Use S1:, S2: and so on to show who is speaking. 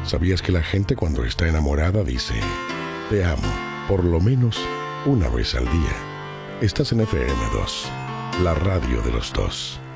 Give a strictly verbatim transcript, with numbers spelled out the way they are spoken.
S1: ¿Sabías que la gente cuando está enamorada dice te amo por lo menos una vez al día? Estás en F M dos, la radio de los dos.